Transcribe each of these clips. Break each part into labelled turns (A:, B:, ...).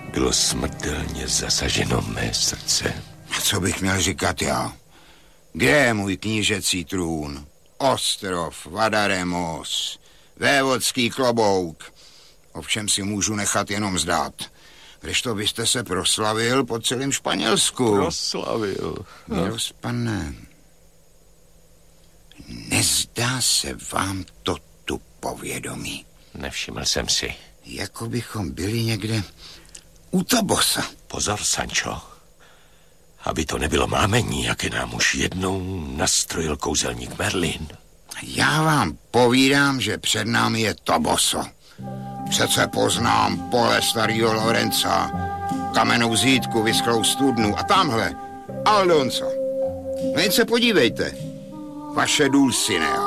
A: bylo smrtelně zasaženo mé srdce.
B: A co bych měl říkat já? Kde je můj knížecí trůn? Ostrov, Vadaremos, vévodský klobouk. Ovšem si můžu nechat jenom zdát. Kdežto byste se proslavil po celém Španělsku.
A: Proslavil?
B: Pane, nezdá se vám to tu povědomí?
A: Nevšiml jsem si.
B: Jako bychom byli někde u Tobosa.
A: Pozor, Sancho. Aby to nebylo mámení, jaké nám už jednou nastrojil kouzelník Merlin.
B: Já vám povídám, že před námi je Toboso. Přece poznám pole starého Lorenza, kamennou zítku, vyschlou studnu a tamhle Aldonca. No jen se podívejte, vaše Dulcinea.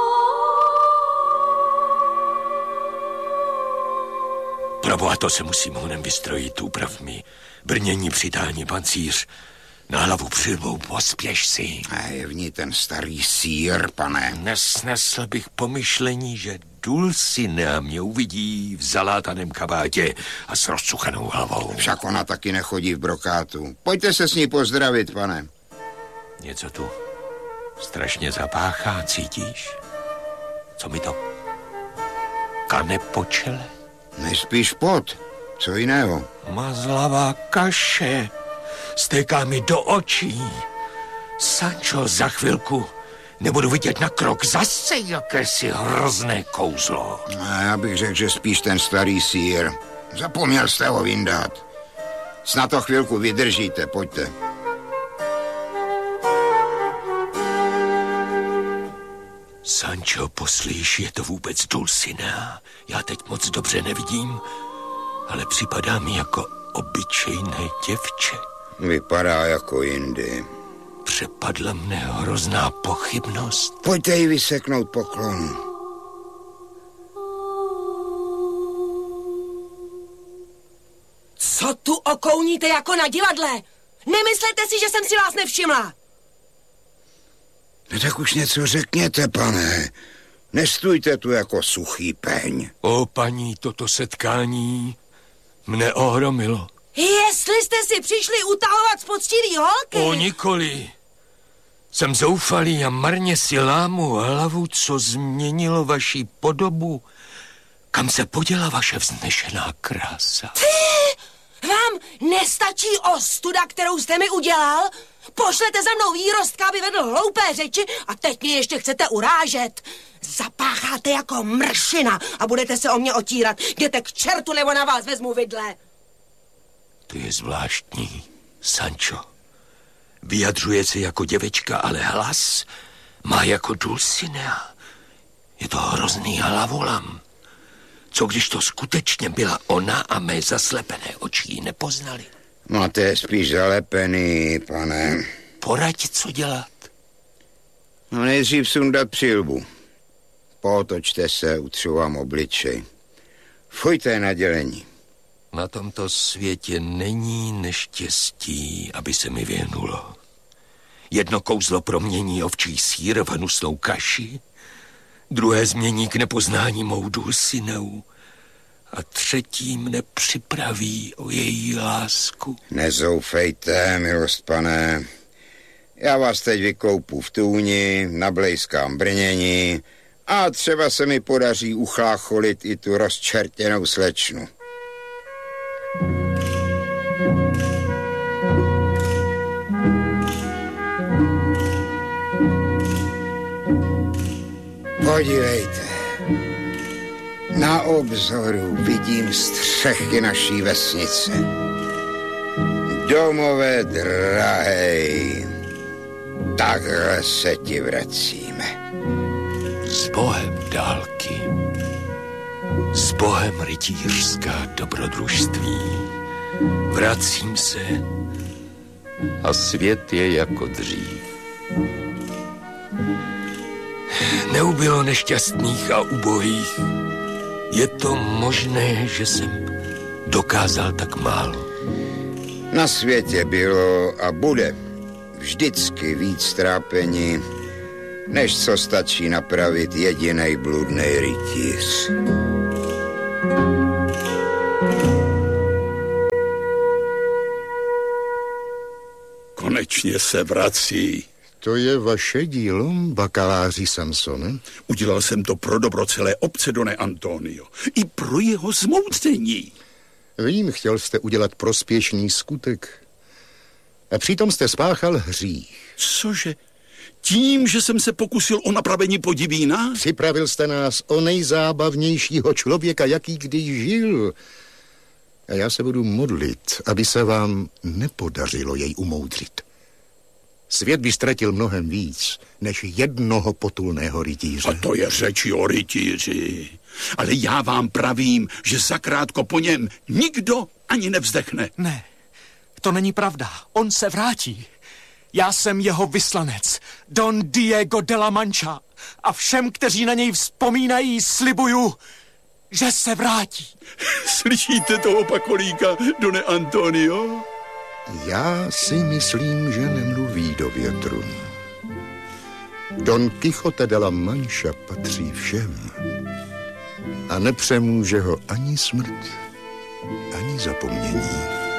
A: Proboha, to se musím honem vystrojit, uprav mi brnění, přitání pancíř, na hlavu přilbou, pospěš si.
B: A je v ní ten starý sýr, pane.
A: Nesnesl bych pomyšlení, že Dulcinea mě uvidí v zalátaném kabátě a s rozcuchanou hlavou.
B: Však ona taky nechodí v brokátu. Pojďte se s ní pozdravit, pane.
A: Něco tu strašně zapáchá, cítíš? Co mi to kane po čele?
B: Nejspíš pot. Co jiného?
A: Mazlavá kaše. Stéká mi do očí. Sancho, za chvilku nebudu vidět na krok. Zase jakési hrozné kouzlo.
B: A já bych řekl, že spíš ten starý sýr. Zapomněl jste ho vyndat. Snad to chvilku vydržíte, pojďte.
A: Sancho, poslíš, je to vůbec Dulcinea? Já teď moc dobře nevidím, ale připadá mi jako obyčejné děvče.
B: Vypadá jako jindy.
A: Přepadla mne hrozná pochybnost.
B: Pojďte jí vyseknout poklon.
C: Co tu okouníte jako na divadle? Nemyslete si, že jsem si vás nevšimla?
B: No tak už něco řekněte, pane. Nestůjte tu jako suchý peň.
A: O, paní, toto setkání mne ohromilo.
C: Jestli jste si přišli utahovat z poctivý holky...
A: O, nikoli. Jsem zoufalý a marně si lámu hlavu, co změnilo vaši podobu. Kam se poděla vaše vznešená krása?
C: Vám nestačí ostuda, kterou jste mi udělal? Pošlete za mnou výrostka, aby vedl hloupé řeči a teď mě ještě chcete urážet. Zapácháte jako mršina a budete se o mě otírat. Jděte k čertu, nebo na vás vezmu vidle.
A: To je zvláštní, Sancho. Vyjadřuje se jako děvečka, ale hlas má jako Dulcinea. Je to hrozný hlavolam. Co když to skutečně byla ona a mé zaslepené oči ji nepoznali?
B: Máte spíš zalepený, pane.
A: Poraď, co dělat.
B: No nejdřív sundat přilbu. Pootočte se, utřu vám obličej. Fuňte na dělení.
A: Na tomto světě není neštěstí, aby se mi věnulo. Jedno kouzlo promění ovčí sýr v hnusnou kaši, druhé změní k nepoznání mou Dulcineu a třetí mne připraví o její lásku.
B: Nezoufejte, milost pane. Já vás teď vykoupu v tůni, nablejskám brnění a třeba se mi podaří uchlácholit i tu rozčertěnou slečnu. Podívejte, na obzoru vidím střechy naší vesnice. Domové drahej, takhle se ti vracíme.
A: S Bohem dálky, s Bohem rytířská dobrodružství. Vracím se a svět je jako dřív. Neubylo nešťastných a ubohých. Je to možné, že jsem dokázal tak málo?
B: Na světě bylo a bude vždycky víc trápení, než co stačí napravit jedinej bludnej rytíř.
D: Konečně se vrací.
E: To je vaše dílo, bakaláři Samsone?
D: Udělal jsem to pro dobro celé obce, Done Antonio. I pro jeho zmoudření.
E: Vím, chtěl jste udělat prospěšný skutek. A přitom jste spáchal hřích.
D: Cože? Tím, že jsem se pokusil o napravení podivína?
E: Připravil jste nás o nejzábavnějšího člověka, jaký kdy žil. A já se budu modlit, aby se vám nepodařilo jej umoudřit. Svět by ztratil mnohem víc, než jednoho potulného rytíře.
D: A to je řeči o rytíři. Ale já vám pravím, že zakrátko po něm nikdo ani nevzdechne.
F: Ne, to není pravda. On se vrátí. Já jsem jeho vyslanec, Don Diego de la Mancha. A všem, kteří na něj vzpomínají, slibuju, že se vrátí.
D: Slyšíte toho pakolíka, Done Antonio?
E: Já si myslím, že nemluví do větru. Don Quixote de la Mancha patří všem. A nepřemůže ho ani smrt, ani zapomnění.